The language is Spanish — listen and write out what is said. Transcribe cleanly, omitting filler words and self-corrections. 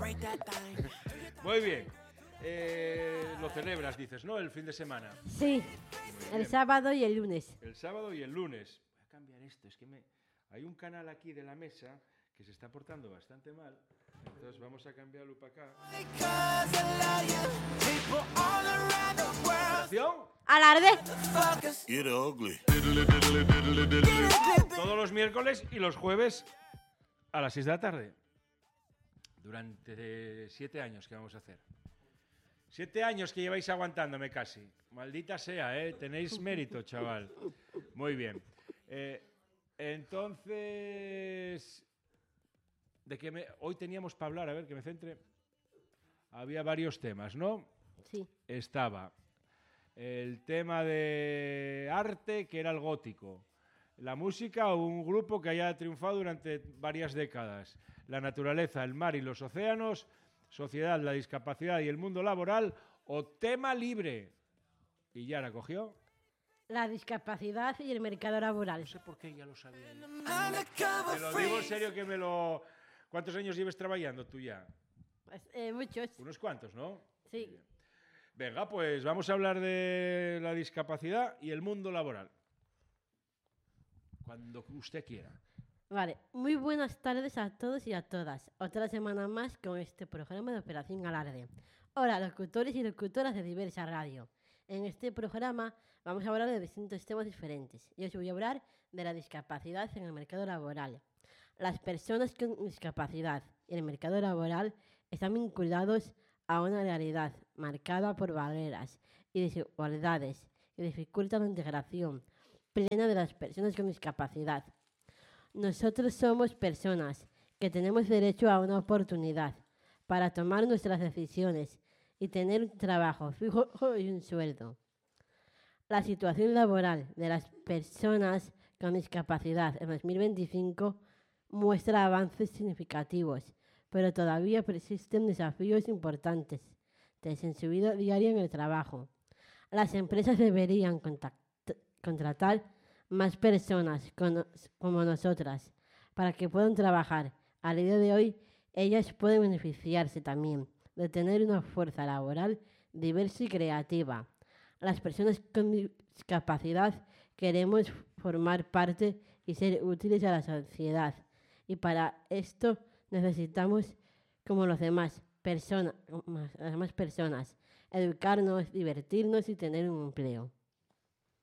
Muy bien. Lo celebras, dices, ¿no? El fin de semana. Sí, el sábado y el lunes. El sábado y el lunes. Voy a cambiar esto, es que hay un canal aquí de la mesa que se está portando bastante mal. Entonces vamos a cambiarlo para acá. ¿Atención? ¡Alarde! Todos los miércoles y los jueves a las 6 de la tarde. Durante 7 años que vamos a hacer. 7 años que lleváis aguantándome casi. Maldita sea, ¿eh? Tenéis mérito, chaval. Muy bien. Entonces, hoy teníamos para hablar, a ver, que me centre. Había varios temas, ¿no? Sí. Estaba el tema de arte, que era el gótico. La música, un grupo que haya triunfado durante varias décadas. La naturaleza, el mar y los océanos. Sociedad, la discapacidad y el mundo laboral. O tema libre. Y Yara cogió. La discapacidad y el mercado laboral. No sé por qué ya lo sabía. Te lo digo en serio que me lo... ¿Cuántos años lleves trabajando tú ya? Pues, muchos. Unos cuantos, ¿no? Sí. Venga, pues vamos a hablar de la discapacidad y el mundo laboral. Cuando usted quiera. Vale, muy buenas tardes a todos y a todas. Otra semana más con este programa de Operación Alarde. Hola, locutores y locutoras de Diversa Radio. En este programa vamos a hablar de distintos temas diferentes. Yo os voy a hablar de la discapacidad en el mercado laboral. Las personas con discapacidad y el mercado laboral están vinculados a una realidad marcada por barreras y desigualdades que dificultan la integración plena de las personas con discapacidad. Nosotros somos personas que tenemos derecho a una oportunidad para tomar nuestras decisiones y tener un trabajo fijo y un sueldo. La situación laboral de las personas con discapacidad en 2025 muestra avances significativos, pero todavía persisten desafíos importantes en su vida diaria en el trabajo. Las empresas deberían contratar más personas como nosotras para que puedan trabajar. A día de hoy, ellas pueden beneficiarse también de tener una fuerza laboral diversa y creativa. Las personas con discapacidad queremos formar parte y ser útiles a la sociedad. Y para esto necesitamos, como las demás personas, educarnos, divertirnos y tener un empleo.